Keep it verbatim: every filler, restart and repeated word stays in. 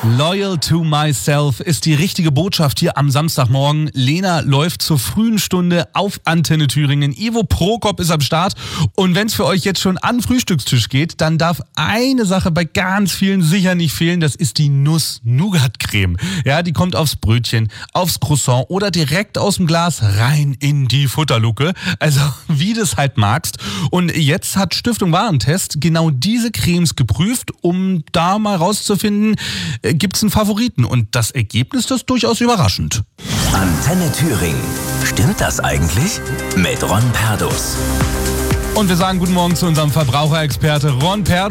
Loyal to myself ist die richtige Botschaft hier am Samstagmorgen. Lena läuft zur frühen Stunde auf Antenne Thüringen. Ivo Prokop ist am Start. Und wenn es für euch jetzt schon an den Frühstückstisch geht, dann darf eine Sache bei ganz vielen sicher nicht fehlen. Das ist die Nuss-Nougat-Creme. Ja, die kommt aufs Brötchen, aufs Croissant oder direkt aus dem Glas rein in die Futterluke. Also wie du es halt magst. Und jetzt hat Stiftung Warentest genau diese Cremes geprüft, um da mal rauszufinden, gibt es einen Favoriten? Und das Ergebnis, das ist durchaus überraschend. Antenne Thüringen. Stimmt das eigentlich? Mit Ron Perdus. Und wir sagen guten Morgen zu unserem Verbraucherexperte Ron Perdus.